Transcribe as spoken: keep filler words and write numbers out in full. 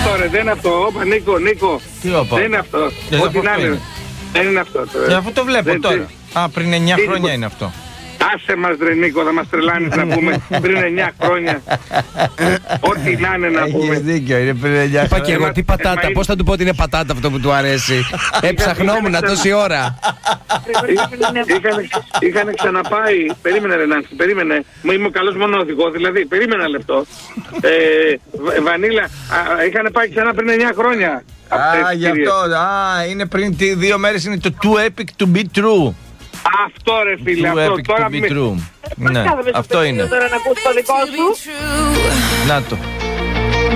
αυτό ρε, δεν είναι αυτό. Όπα Νίκο, Νίκο. Τι όπα. Δεν είναι αυτό. Δεν Ό,τι να είναι. Δεν είναι αυτό. Και αφού το βλέπω δεν, τώρα. Α, πριν εννιά χρόνια είναι αυτό. Άσε μας ρε Νίκο, θα μας τρελάνεις να πούμε πριν εννιά χρόνια. Ό,τι να είναι να πούμε. Έχεις δίκιο, είναι πριν εννιά Είπα και χρόνια. εγώ τι πατάτα, πώς θα του πω ότι είναι πατάτα αυτό που του αρέσει. Έψαχνόμουν τόση ώρα. Είχαν ξαναπάει, περίμενε ρε Νάνση, περίμενε. Είμαι ο καλός μόνο οδηγό, δηλαδή, περίμενε ένα λεπτό. Βανίλα, είχαν πάει ξανά πριν εννιά χρόνια. Α, γι' αυτό, α, είναι πριν δύο μέρες, είναι το too epic to be true. Αυτό ρε φίλε, Too αυτό epic τώρα to be true. Ναι, αυτό είναι. Τώρα να ακούς το δικό σου. Να το.